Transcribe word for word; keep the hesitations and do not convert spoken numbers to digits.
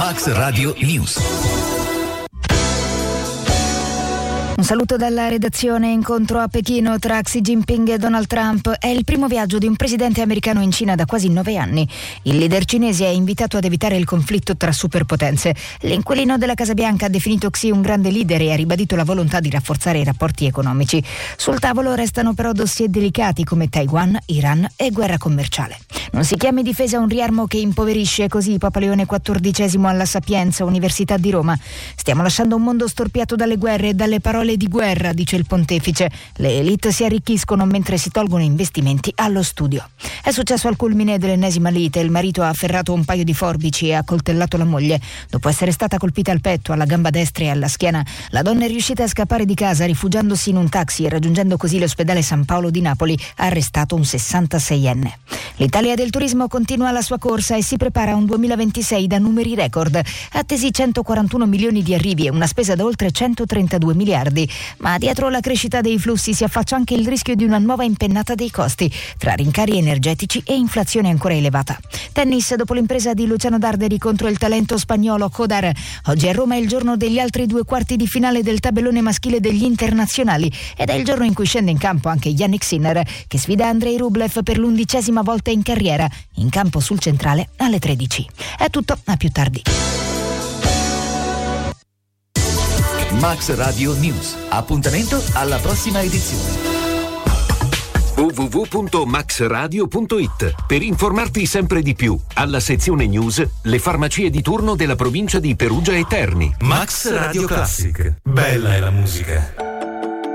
Max Radio News. Un saluto dalla redazione. Incontro a Pechino tra Xi Jinping e Donald Trump. È il primo viaggio di un presidente americano in Cina da quasi nove anni. Il leader cinese è invitato ad evitare il conflitto tra superpotenze. L'inquilino della Casa Bianca ha definito Xi un grande leader e ha ribadito la volontà di rafforzare i rapporti economici. Sul tavolo restano però dossier delicati come Taiwan, Iran e guerra commerciale. Non si chiami difesa un riarmo che impoverisce, così Papa Leone quattordicesimo alla Sapienza, Università di Roma. Stiamo lasciando un mondo storpiato dalle guerre e dalle parole di guerra, dice il pontefice. Le elite si arricchiscono mentre si tolgono investimenti allo studio. È successo al culmine dell'ennesima lite. Il marito ha afferrato un paio di forbici e ha accoltellato la moglie. Dopo essere stata colpita al petto, alla gamba destra e alla schiena, la donna è riuscita a scappare di casa rifugiandosi in un taxi e raggiungendo così l'ospedale San Paolo di Napoli. Ha arrestato un sessantaseienne. L'Italia del turismo continua la sua corsa e si prepara a un duemilaventisei da numeri record. Attesi centoquarantuno milioni di arrivi e una spesa da oltre centotrentadue miliardi. Ma dietro la crescita dei flussi si affaccia anche il rischio di una nuova impennata dei costi, tra rincari energetici e inflazione ancora elevata. Tennis, dopo l'impresa di Luciano Darderi contro il talento spagnolo Codar. Oggi a Roma è il giorno degli altri due quarti di finale del tabellone maschile degli internazionali ed è il giorno in cui scende in campo anche Yannick Sinner, che sfida Andrei Rublev per l'undicesima volta in carriera. In campo sul centrale alle tredici. È tutto, a più tardi. Max Radio News. Appuntamento alla prossima edizione. w w w punto max radio punto i t per informarti sempre di più. Alla sezione news, le farmacie di turno della provincia di Perugia e Terni. Max Radio Classic. Bella è la musica.